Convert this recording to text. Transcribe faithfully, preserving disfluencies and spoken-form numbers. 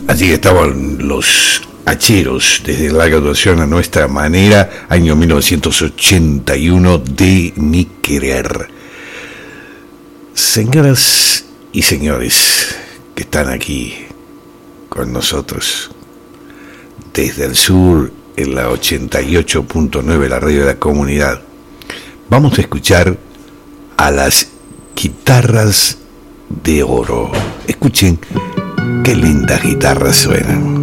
Allí estaban los Hacheros, desde larga duración a nuestra manera, año mil novecientos ochenta y uno, de Mi Querer. Señoras y señores que están aquí con nosotros, desde el sur, en la ochenta y ocho punto nueve, la radio de la comunidad, vamos a escuchar a las Guitarras de Oro. Escuchen qué lindas guitarras suenan.